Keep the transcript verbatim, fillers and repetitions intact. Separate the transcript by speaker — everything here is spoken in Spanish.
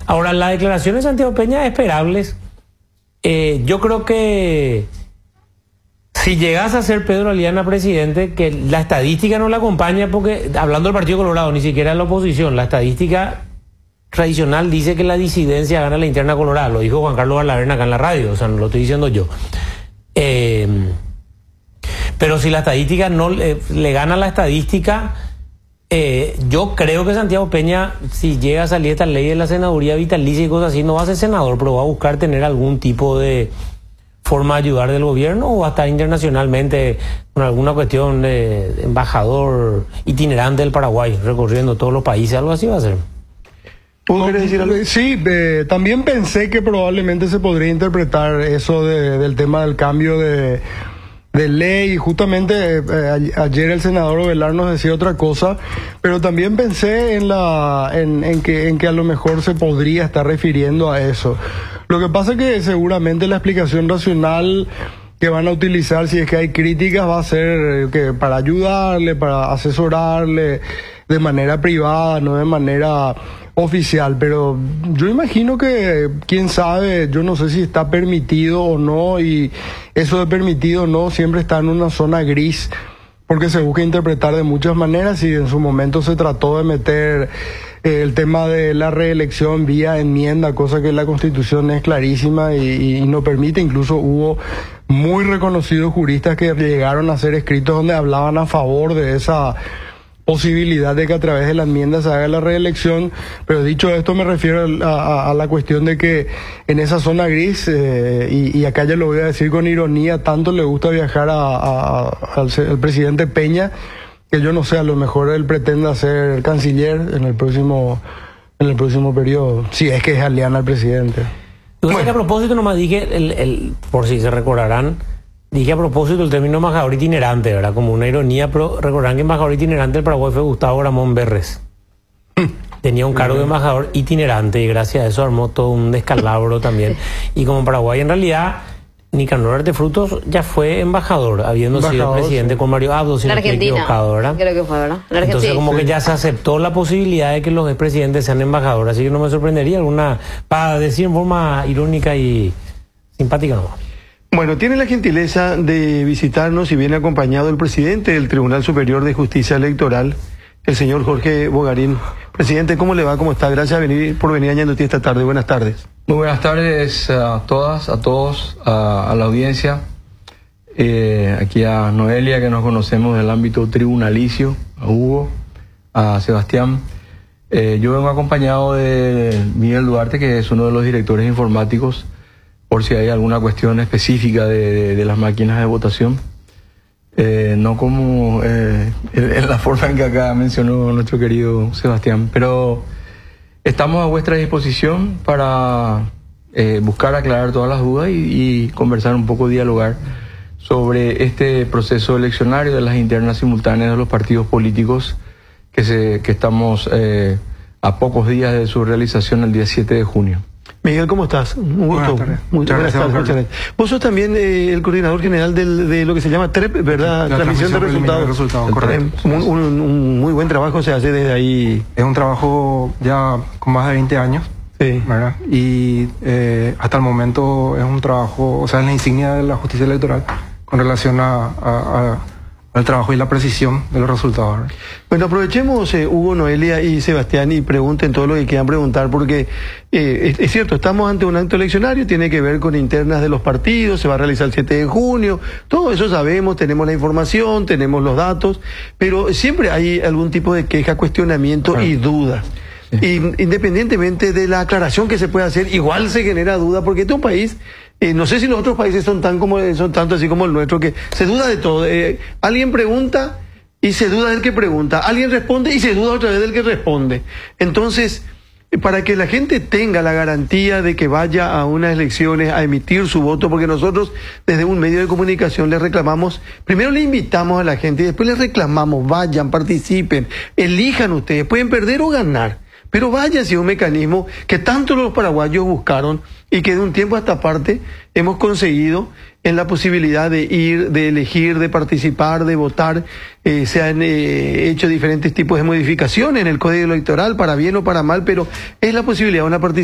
Speaker 1: Ahora, las declaraciones de Santiago Peña esperables. Eh, yo creo que si llegas a ser Pedro Aliana presidente, que la estadística no la acompaña, porque hablando del Partido Colorado, ni siquiera la oposición, la estadística tradicional dice que la disidencia gana la interna colorada. Lo dijo Juan Carlos Barlaverna acá en la radio, o sea, no lo estoy diciendo yo. Eh, pero si la estadística no le, le gana la estadística, eh, yo creo que Santiago Peña, si llega a salir esta ley de la senaduría vitalicia y cosas así, no va a ser senador, pero va a buscar tener algún tipo de forma de ayudar del gobierno, o va a estar internacionalmente con alguna cuestión de embajador itinerante del Paraguay, recorriendo todos los países, algo así va a ser.
Speaker 2: ¿Puedo decir algo?
Speaker 3: Sí, eh, también pensé que probablemente se podría interpretar eso de, del tema del cambio de, de ley. Justamente eh, a, ayer el senador Ovelar nos decía otra cosa, pero también pensé en, la, en, en, que, en que a lo mejor se podría estar refiriendo a eso. Lo que pasa es que seguramente la explicación racional que van a utilizar, si es que hay críticas, va a ser que para ayudarle, para asesorarle de manera privada, no de manera oficial. Pero yo imagino que, quién sabe, yo no sé si está permitido o no, y eso de permitido o no siempre está en una zona gris, porque se busca interpretar de muchas maneras, y en su momento se trató de meter eh, el tema de la reelección vía enmienda, cosa que la Constitución es clarísima y, y no permite. Incluso hubo muy reconocidos juristas que llegaron a hacer escritos donde hablaban a favor de esa posibilidad de que a través de la enmienda se haga la reelección. Pero dicho esto, me refiero a, a, a la cuestión de que en esa zona gris, eh, y, y acá ya lo voy a decir con ironía, tanto le gusta viajar a, a, al, al presidente Peña, que yo no sé, a lo mejor él pretenda ser canciller en el próximo en el próximo periodo, si es que es aliana al presidente.
Speaker 1: Bueno, que a propósito nomás dije, el, el, por si se recordarán, dije a propósito el término embajador itinerante, ¿verdad? Como una ironía, pero recordarán que embajador itinerante del Paraguay fue Gustavo Gramón Berres. Tenía un cargo de embajador itinerante y gracias a eso armó todo un descalabro también. Y como Paraguay en realidad, Nicanor Artefrutos ya fue embajador, habiendo embajador, sido presidente sí. con Mario Abdo, si
Speaker 4: la
Speaker 1: no estoy equivocado, ¿verdad?
Speaker 4: Creo que fue, ¿verdad? La
Speaker 1: Entonces como
Speaker 4: sí.
Speaker 1: que ya se aceptó la posibilidad de que los expresidentes sean embajadores, así que no me sorprendería alguna, para decir en forma irónica y simpática nomás.
Speaker 2: Bueno, tiene la gentileza de visitarnos y viene acompañado el presidente del Tribunal Superior de Justicia Electoral, el señor Jorge Bogarín. Presidente, ¿cómo le va? ¿Cómo está? Gracias venir, por venir a Ñandutí esta tarde. Buenas tardes.
Speaker 5: Muy buenas tardes a todas, a todos, a, a la audiencia. Eh, aquí a Noelia, que nos conocemos del ámbito tribunalicio, a Hugo, a Sebastián. Eh, yo vengo acompañado de Miguel Duarte, que es uno de los directores informáticos, por si hay alguna cuestión específica de, de, de las máquinas de votación. Eh, no como eh, en la forma en que acá mencionó nuestro querido Sebastián, pero estamos a vuestra disposición para eh, buscar aclarar todas las dudas y, y conversar un poco, dialogar sobre este proceso eleccionario de las internas simultáneas de los partidos políticos que, se, que estamos eh, a pocos días de su realización el día siete de junio.
Speaker 2: Miguel, ¿cómo estás? Un gusto.
Speaker 6: Buenas tardes.
Speaker 2: Muchas gracias. Muchas gracias. Vos sos también eh, el coordinador general del, de lo que se llama T R E P, ¿verdad?
Speaker 6: La
Speaker 2: Transmisión de resultados.
Speaker 6: resultados, correcto.
Speaker 2: Un, un, un muy buen trabajo se hace desde ahí.
Speaker 6: Es un trabajo ya con más de veinte años,
Speaker 2: sí.
Speaker 6: ¿verdad? Y eh, hasta el momento es un trabajo, o sea, es la insignia de la justicia electoral con relación a, a, a al trabajo y la precisión de los resultados.
Speaker 2: Bueno, aprovechemos, eh, Hugo, Noelia y Sebastián, y pregunten todo lo que quieran preguntar, porque eh, es, es cierto, estamos ante un acto eleccionario, tiene que ver con internas de los partidos, se va a realizar el siete de junio, todo eso sabemos, tenemos la información, tenemos los datos, pero siempre hay algún tipo de queja, cuestionamiento y duda. Sí. Y, independientemente de la aclaración que se pueda hacer, igual se genera duda, porque este es un país... Eh, no sé si los otros países son tan como son tanto así como el nuestro, que se duda de todo. Eh, alguien pregunta y se duda del que pregunta. Alguien responde y se duda otra vez del que responde. Entonces, eh, para que la gente tenga la garantía de que vaya a unas elecciones a emitir su voto, porque nosotros desde un medio de comunicación le reclamamos, primero le invitamos a la gente y después le reclamamos, vayan, participen, elijan ustedes, pueden perder o ganar. Pero vaya, si es un mecanismo que tanto los paraguayos buscaron y que de un tiempo a esta parte hemos conseguido en la posibilidad de ir, de elegir, de participar, de votar. Eh, se han eh, hecho diferentes tipos de modificaciones en el Código Electoral, para bien o para mal, pero es la posibilidad de una participación